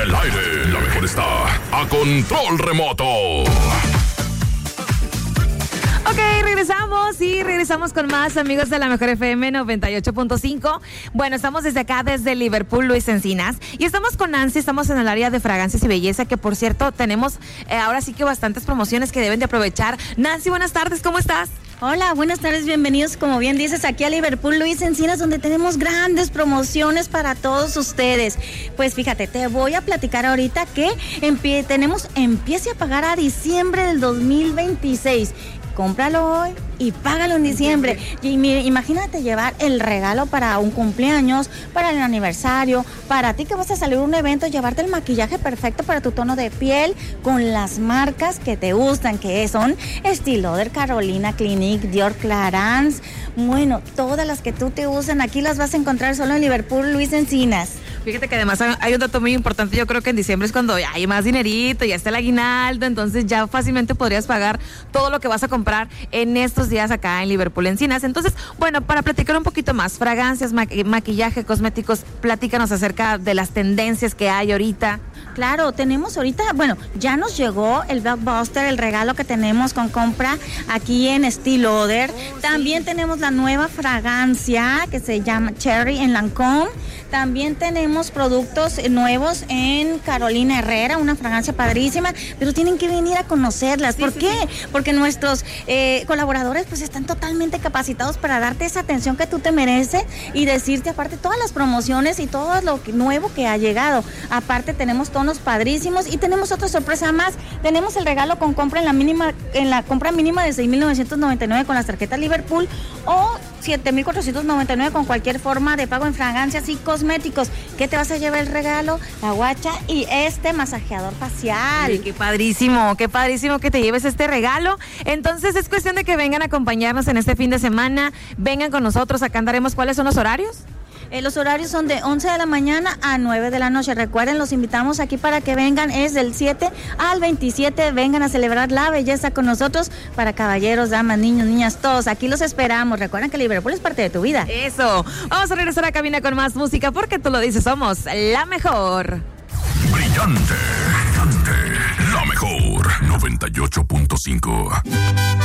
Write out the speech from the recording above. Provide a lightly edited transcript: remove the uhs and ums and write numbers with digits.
el aire. La mejor está a control remoto. Ok, regresamos con más amigos de la Mejor FM 98.5. Bueno, estamos desde acá, desde Liverpool, Luis Encinas. Y estamos con Nancy, estamos en el área de fragancias y belleza, que por cierto tenemos ahora sí que bastantes promociones que deben de aprovechar. Nancy, buenas tardes, ¿cómo estás? Hola, buenas tardes, bienvenidos, como bien dices, aquí a Liverpool, Luis Encinas, donde tenemos grandes promociones para todos ustedes. Pues fíjate, te voy a platicar ahorita que empiece a pagar a diciembre del 2026. Cómpralo hoy y págalo en diciembre. Y imagínate llevar el regalo para un cumpleaños, para el aniversario, para ti que vas a salir a un evento, llevarte el maquillaje perfecto para tu tono de piel con las marcas que te gustan, que son Estée Lauder, Carolina, Clinique, Dior, Clarins. Bueno, todas las que tú te usan aquí las vas a encontrar solo en Liverpool, Luis Encinas. Fíjate que además hay un dato muy importante. Yo creo que en diciembre es cuando hay más dinerito, ya está el aguinaldo, entonces ya fácilmente podrías pagar todo lo que vas a comprar en estos días acá en Liverpool Encinas. Entonces, bueno, para platicar un poquito más, fragancias, maquillaje, cosméticos, platícanos acerca de las tendencias que hay ahorita. Claro, tenemos ahorita, bueno, ya nos llegó el Blockbuster, el regalo que tenemos con compra aquí en Estée Lauder. También tenemos la nueva fragancia que se llama Cherry en Lancôme. También tenemos productos nuevos en Carolina Herrera, una fragancia padrísima, pero tienen que venir a conocerlas. ¿Por qué? Porque nuestros colaboradores pues están totalmente capacitados para darte esa atención que tú te mereces y decirte aparte todas las promociones y todo lo nuevo que ha llegado. Aparte tenemos tonos padrísimos y tenemos otra sorpresa más. Tenemos el regalo con compra en la compra mínima de 6,999 con las tarjetas Liverpool o 7,499 con cualquier forma de pago en fragancias y cosméticos. ¿Qué te vas a llevar el regalo? La guacha y este masajeador facial. Sí, qué padrísimo que te lleves este regalo. Entonces es cuestión de que vengan a acompañarnos en este fin de semana. Vengan con nosotros, acá andaremos. ¿Cuáles son los horarios? Los horarios son de 11 de la mañana a 9 de la noche. Recuerden, los invitamos aquí para que vengan. Es del 7 al 27. Vengan a celebrar la belleza con nosotros. Para caballeros, damas, niños, niñas, todos. Aquí los esperamos. Recuerden que Liverpool es parte de tu vida. Eso. Vamos a regresar a cabina con más música porque tú lo dices, somos la mejor. Brillante, la mejor 98.5.